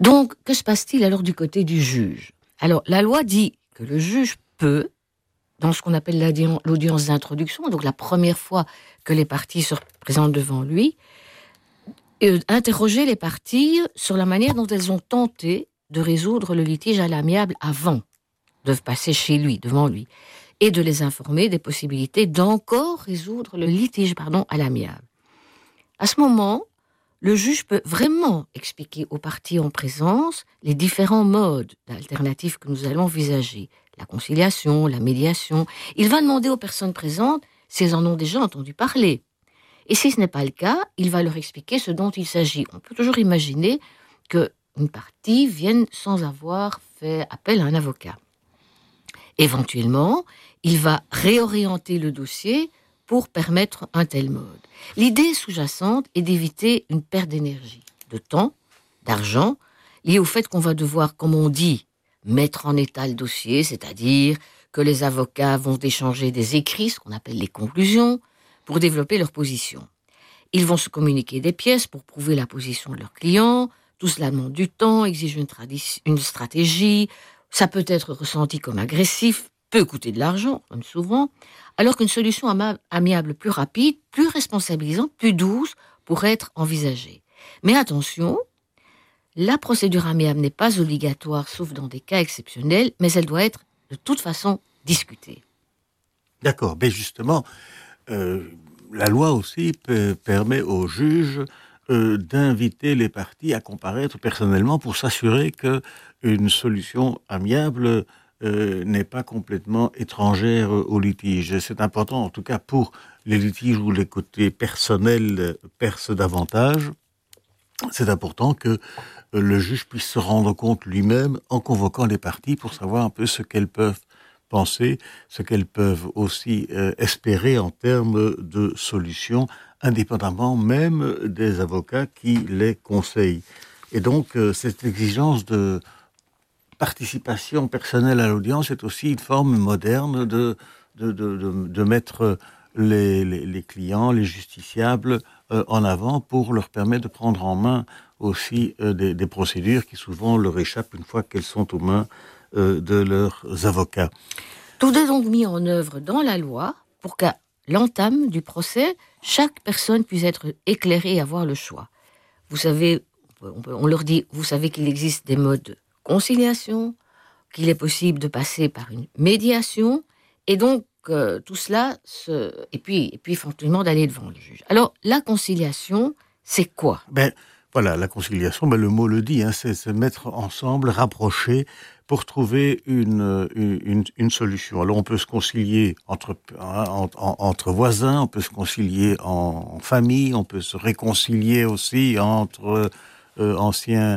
Donc, que se passe-t-il alors du côté du juge ? Alors, la loi dit que le juge peut, dans ce qu'on appelle l'audience d'introduction, donc la première fois que les parties se présentent devant lui, interroger les parties sur la manière dont elles ont tenté de résoudre le litige à l'amiable avant de passer chez lui, devant lui, et de les informer des possibilités d'encore résoudre le litige à l'amiable. À ce moment, le juge peut vraiment expliquer aux parties en présence les différents modes alternatifs que nous allons envisager. La conciliation, la médiation. Il va demander aux personnes présentes si elles en ont déjà entendu parler. Et si ce n'est pas le cas, il va leur expliquer ce dont il s'agit. On peut toujours imaginer qu'une partie vienne sans avoir fait appel à un avocat. Éventuellement, il va réorienter le dossier pour permettre un tel mode. L'idée sous-jacente est d'éviter une perte d'énergie, de temps, d'argent, liée au fait qu'on va devoir, comme on dit, mettre en état le dossier, c'est-à-dire que les avocats vont échanger des écrits, ce qu'on appelle les conclusions, pour développer leur position. Ils vont se communiquer des pièces pour prouver la position de leur client. Tout cela demande du temps, exige une stratégie. Ça peut être ressenti comme agressif, peut coûter de l'argent, comme souvent, alors qu'une solution amiable plus rapide, plus responsabilisante, plus douce pourrait être envisagée. Mais attention, la procédure amiable n'est pas obligatoire, sauf dans des cas exceptionnels, mais elle doit être de toute façon discutée. D'accord, mais justement, la loi aussi permet aux juges d'inviter les parties à comparaître personnellement pour s'assurer qu'une solution amiable n'est pas complètement étrangère au litige. C'est important, en tout cas pour les litiges où les côtés personnels percent davantage. C'est important que le juge puisse se rendre compte lui-même en convoquant les parties pour savoir un peu ce qu'elles peuvent penser, ce qu'elles peuvent aussi espérer en termes de solutions, indépendamment même des avocats qui les conseillent. Et donc, cette exigence de participation personnelle à l'audience est aussi une forme moderne de mettre les clients, les justiciables en avant pour leur permettre de prendre en main aussi des procédures qui souvent leur échappent une fois qu'elles sont aux mains de leurs avocats. Tout est donc mis en œuvre dans la loi pour qu'à l'entame du procès, chaque personne puisse être éclairée et avoir le choix. Vous savez, on leur dit, vous savez qu'il existe des modes de conciliation, qu'il est possible de passer par une médiation, et donc tout cela, et puis éventuellement d'aller devant le juge. Alors, la conciliation, c'est quoi ? Voilà, la conciliation, le mot le dit, c'est se mettre ensemble, rapprocher, pour trouver une solution. Alors on peut se concilier entre voisins, on peut se concilier en famille, on peut se réconcilier aussi entre anciens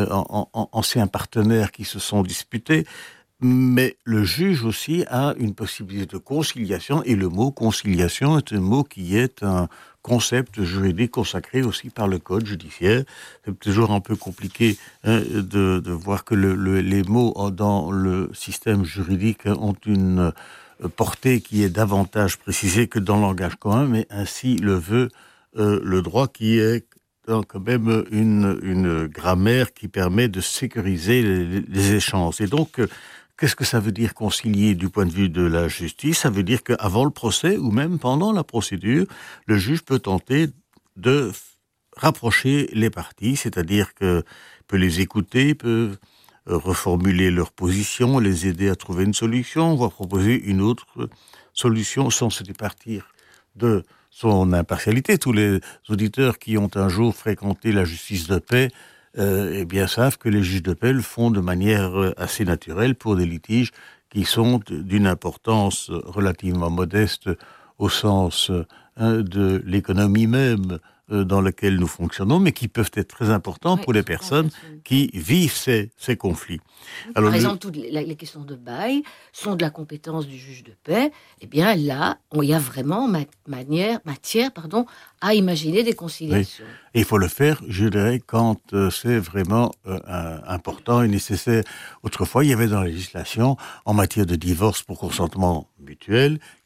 partenaires qui se sont disputés. Mais le juge aussi a une possibilité de conciliation, et le mot conciliation est un mot qui est un concept juridique consacré aussi par le code judiciaire. C'est toujours un peu compliqué de voir que les mots dans le système juridique ont une portée qui est davantage précisée que dans le langage commun, mais ainsi le veut le droit, qui est quand même une grammaire qui permet de sécuriser les échanges. Et donc, qu'est-ce que ça veut dire concilier du point de vue de la justice ? Ça veut dire qu'avant le procès, ou même pendant la procédure, le juge peut tenter de rapprocher les parties, c'est-à-dire qu'il peut les écouter, peut reformuler leur position, les aider à trouver une solution, voire proposer une autre solution sans se départir de son impartialité. Tous les auditeurs qui ont un jour fréquenté la justice de paix savent que les juges de paix le font de manière assez naturelle pour des litiges qui sont d'une importance relativement modeste au sens de l'économie même dans laquelle nous fonctionnons, mais qui peuvent être très importants pour les personnes qui vivent ces conflits. Alors, par exemple, toutes les questions de bail sont de la compétence du juge de paix. Eh bien, là, il y a vraiment matière à imaginer des conciliations. Oui. Et il faut le faire, je dirais, quand c'est vraiment important et nécessaire. Autrefois, il y avait dans la législation, en matière de divorce pour consentement mutuel,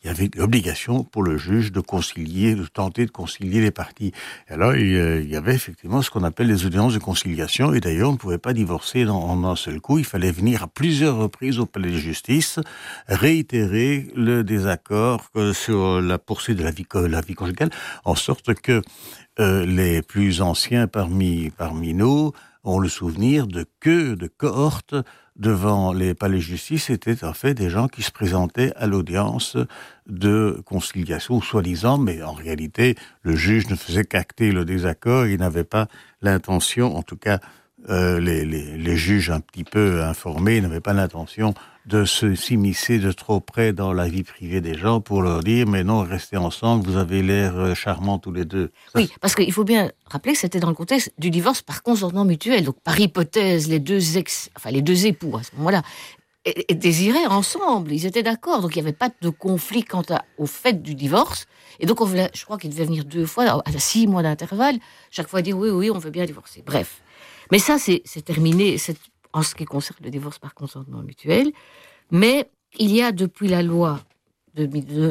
il y avait l'obligation pour le juge de concilier, de tenter de concilier les parties. Et alors, il y avait effectivement ce qu'on appelle les audiences de conciliation, et d'ailleurs, on ne pouvait pas divorcer en un seul coup, il fallait venir à plusieurs reprises au palais de justice, réitérer le désaccord sur la poursuite de la vie conjugale, en sorte que les plus anciens parmi nous ont le souvenir de cohortes devant les palais de justice étaient en fait des gens qui se présentaient à l'audience de conciliation, soi-disant, mais en réalité, le juge ne faisait qu'acter le désaccord, il n'avait pas l'intention, en tout cas, les juges un petit peu informés n'avaient pas l'intention de s'immiscer de trop près dans la vie privée des gens pour leur dire « mais non, restez ensemble, vous avez l'air charmants tous les deux ». Oui, parce qu'il faut bien rappeler que c'était dans le contexte du divorce par consentement mutuel. Donc, par hypothèse, les deux époux, à ce moment-là, désiraient ensemble, ils étaient d'accord. Donc, il n'y avait pas de conflit quant au fait du divorce. Et donc, je crois qu'il devait venir 2 fois, à 6 mois d'intervalle, chaque fois dire « oui, on veut bien divorcer ». Bref. Mais ça, c'est terminé en ce qui concerne le divorce par consentement mutuel. Mais il y a depuis la loi de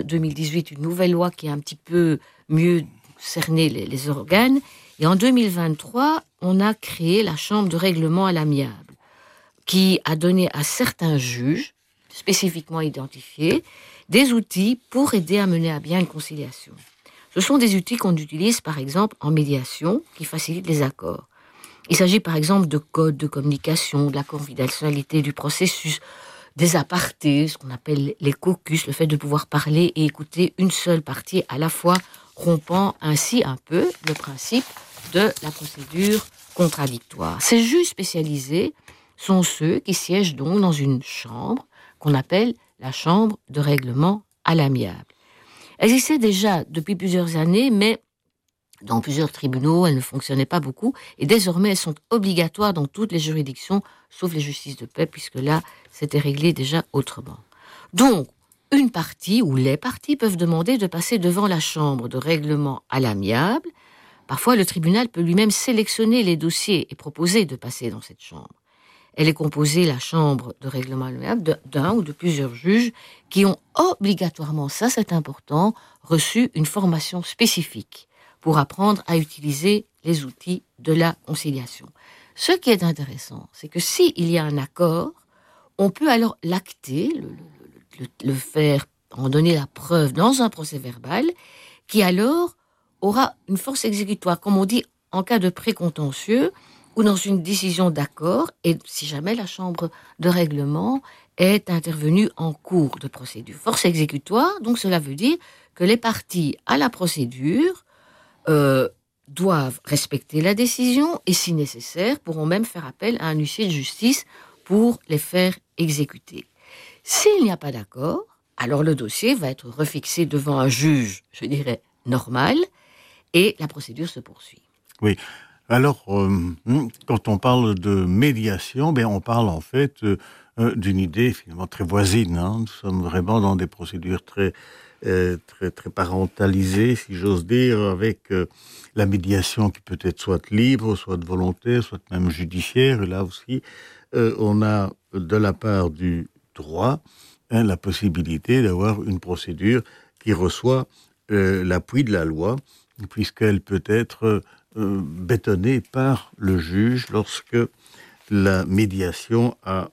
2018 une nouvelle loi qui a un petit peu mieux cerné les organes. Et en 2023, on a créé la chambre de règlement à l'amiable, qui a donné à certains juges, spécifiquement identifiés, des outils pour aider à mener à bien une conciliation. Ce sont des outils qu'on utilise, par exemple, en médiation, qui facilitent les accords. Il s'agit, par exemple, de codes de communication, de la confidentialité du processus, des apartés, ce qu'on appelle les caucus, le fait de pouvoir parler et écouter une seule partie à la fois, rompant ainsi un peu le principe de la procédure contradictoire. Ces juges spécialisés sont ceux qui siègent donc dans une chambre qu'on appelle la chambre de règlement à l'amiable. Elle existait déjà depuis plusieurs années, mais dans plusieurs tribunaux, elles ne fonctionnaient pas beaucoup, et désormais elles sont obligatoires dans toutes les juridictions, sauf les justices de paix, puisque là, c'était réglé déjà autrement. Donc, une partie ou les parties peuvent demander de passer devant la chambre de règlement à l'amiable. Parfois, le tribunal peut lui-même sélectionner les dossiers et proposer de passer dans cette chambre. Elle est composée, la chambre de règlement à l'amiable, d'un ou de plusieurs juges qui ont obligatoirement, ça c'est important, reçu une formation spécifique pour apprendre à utiliser les outils de la conciliation. Ce qui est intéressant, c'est que s'il y a un accord, on peut alors l'acter, le faire, en donner la preuve dans un procès verbal, qui alors aura une force exécutoire, comme on dit en cas de précontentieux, ou dans une décision d'accord, et si jamais la chambre de règlement est intervenue en cours de procédure. Force exécutoire, donc cela veut dire que les parties à la procédure doivent respecter la décision et, si nécessaire, pourront même faire appel à un huissier de justice pour les faire exécuter. S'il n'y a pas d'accord, alors le dossier va être refixé devant un juge, je dirais, normal, et la procédure se poursuit. Oui. Alors, quand on parle de médiation, on parle en fait d'une idée finalement très voisine. Nous sommes vraiment dans des procédures très parentalisées, si j'ose dire, avec la médiation qui peut être soit libre, soit volontaire, soit même judiciaire. Et là aussi, on a de la part du droit la possibilité d'avoir une procédure qui reçoit l'appui de la loi, puisqu'elle peut être bétonnée par le juge lorsque la médiation a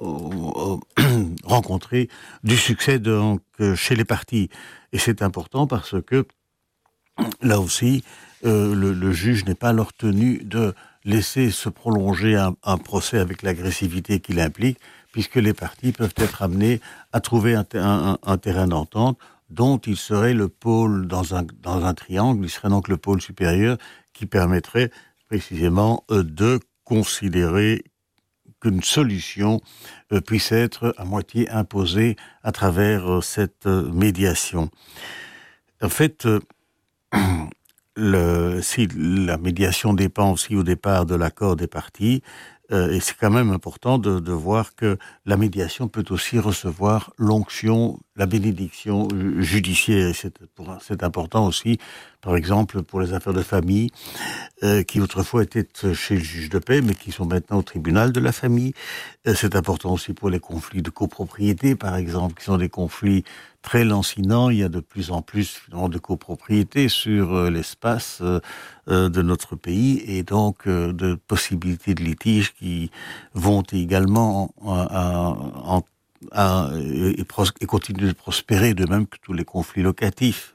rencontré du succès donc, chez les parties. Et c'est important parce que, là aussi, le juge n'est pas alors tenu de laisser se prolonger un procès avec l'agressivité qu'il implique, puisque les parties peuvent être amenées à trouver un terrain d'entente dont il serait le pôle dans un triangle, il serait donc le pôle supérieur qui permettrait précisément de considérer qu'une solution puisse être à moitié imposée à travers cette médiation. En fait, si la médiation dépend aussi au départ de l'accord des parties, et c'est quand même important de voir que la médiation peut aussi recevoir l'onction, la bénédiction judiciaire. C'est important aussi, par exemple, pour les affaires de famille, qui autrefois étaient chez le juge de paix, mais qui sont maintenant au tribunal de la famille. C'est important aussi pour les conflits de copropriété, par exemple, qui sont des conflits très lancinants. Il y a de plus en plus finalement de copropriété sur l'espace de notre pays, et donc de possibilités de litiges qui vont également et continuer de prospérer, de même que tous les conflits locatifs.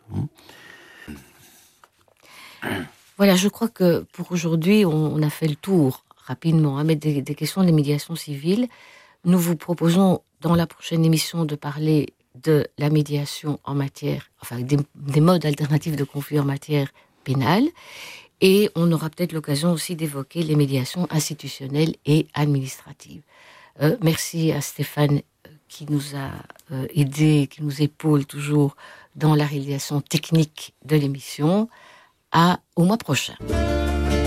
Voilà, je crois que pour aujourd'hui, on a fait le tour rapidement, mais des questions des médiations civiles. Nous vous proposons dans la prochaine émission de parler de la médiation en matière, enfin des modes alternatifs de conflit en matière pénale, et on aura peut-être l'occasion aussi d'évoquer les médiations institutionnelles et administratives. Merci à Stéphane qui nous a aidés, qui nous épaule toujours dans la réalisation technique de l'émission. Au mois prochain.